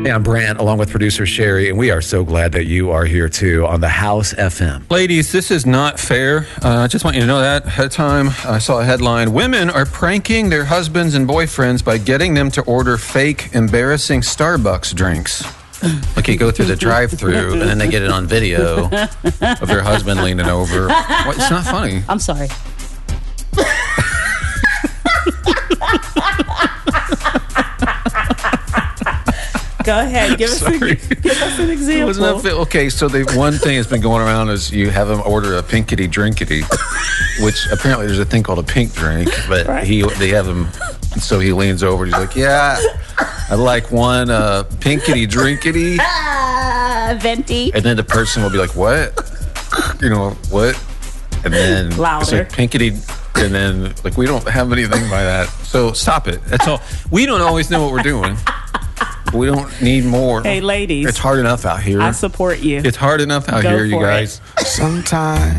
Hey, I'm Brant, along with producer Sherry, and we are so glad that you are here too on the House FM. Ladies, this is not fair. I just want you to know that ahead of time. I saw a headline: women are pranking their husbands and boyfriends by getting them to order fake, embarrassing Starbucks drinks. Like you go through the drive-thru and then they get it on video of their husband leaning over. What? It's not funny. I'm sorry. Go ahead. Give us an example. Okay, so one thing that's been going around is you have them order a pinkity drinkity, which apparently there's a thing called a pink drink, but right. They have him, so he leans over and he's like, yeah, I'd like one pinkity drinkity. Venti. And then the person will be like, what? What? And then louder. It's like pinkity, and then like, we don't have anything by that. So stop it. That's all. We don't always know what we're doing. We don't need more. Hey, ladies. It's hard enough out here. I support you. It's hard enough out here, you guys. Sometimes